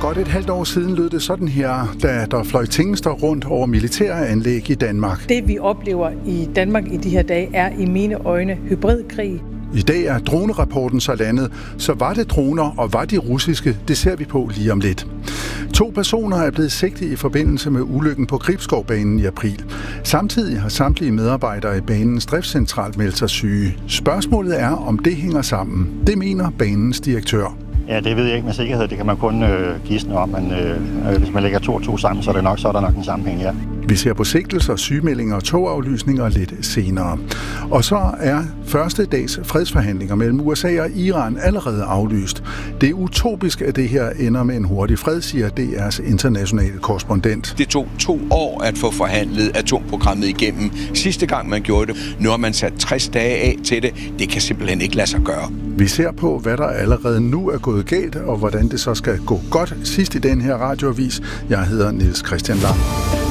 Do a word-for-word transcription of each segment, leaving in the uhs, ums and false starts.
godt et halvt år siden lød det sådan her, da der fløj tingester rundt over militære anlæg i Danmark. Det vi oplever i Danmark i de her dage er i mine øjne hybridkrig. I dag er dronerapporten så landet, så var det droner og var de russiske, det ser vi på lige om lidt. To personer er blevet sigtet i forbindelse med ulykken på Gribskovbanen i april. Samtidig har samtlige medarbejdere i banens driftscentral meldt sig syge. Spørgsmålet er, om det hænger sammen. Det mener banens direktør. Ja, det ved jeg ikke med sikkerhed. Det kan man kun øh, gisne om, men øh, hvis man lægger to og to sammen, så er, det nok, så er der nok en sammenhæng, ja. Vi ser på sigtelser, sygemeldinger og togaflysninger lidt senere. Og så er første dags fredsforhandlinger mellem U S A og Iran allerede aflyst. Det er utopisk, at det her ender med en hurtig fred, siger D R's internationale korrespondent. Det tog to år at få forhandlet atomprogrammet igennem. Sidste gang man gjorde det, nu har man sat tres dage af til det. Det kan simpelthen ikke lade sig gøre. Vi ser på, hvad der allerede nu er gået galt, og hvordan det så skal gå godt sidst i den her radioavis. Jeg hedder Niels Christian Lang.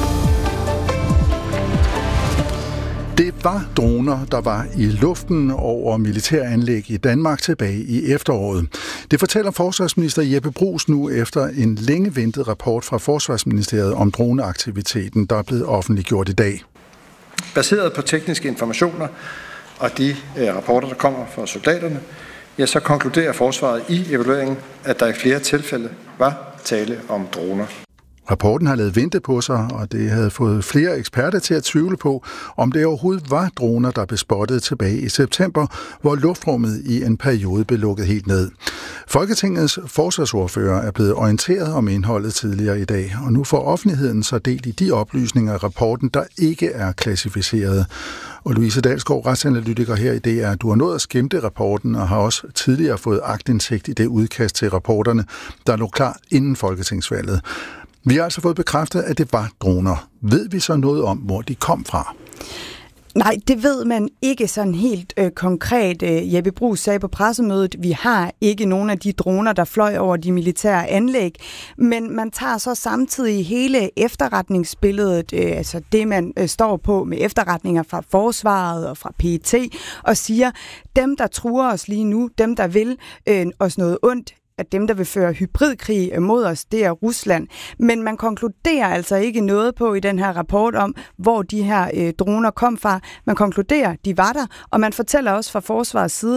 Det var droner, der var i luften over militæranlæg i Danmark tilbage i efteråret. Det fortæller forsvarsminister Jeppe Bruus nu efter en længe ventet rapport fra Forsvarsministeriet om droneaktiviteten, der er blevet offentliggjort i dag. Baseret på tekniske informationer og de eh, rapporter, der kommer fra soldaterne, ja, så konkluderer forsvaret i evalueringen, at der i flere tilfælde var tale om droner. Rapporten har ladet vente på sig, og det havde fået flere eksperter til at tvivle på, om det overhovedet var droner, der blev spottet tilbage i september, hvor luftrummet i en periode blev lukket helt ned. Folketingets forsvarsordfører er blevet orienteret om indholdet tidligere i dag, og nu får offentligheden så delt i de oplysninger af rapporten, der ikke er klassificeret. Og Louise Dalsgaard, retsanalytiker her i D R, du har nået at skimte rapporten og har også tidligere fået aktindsigt i det udkast til rapporterne, der lå klar inden folketingsvalget. Vi har altså fået bekræftet, at det var droner. Ved vi så noget om, hvor de kom fra? Nej, det ved man ikke sådan helt øh, konkret. Jeppe Bruus sagde på pressemødet, vi har ikke nogen af de droner, der fløj over de militære anlæg, men man tager så samtidig hele efterretningsbilledet, øh, altså det man øh, står på med efterretninger fra forsvaret og fra P E T, og siger, dem der truer os lige nu, dem der vil øh, os noget ondt, at dem, der vil føre hybridkrig mod os, det er Rusland. Men man konkluderer altså ikke noget på i den her rapport om, hvor de her øh, droner kom fra. Man konkluderer, de var der, og man fortæller også fra forsvarets side,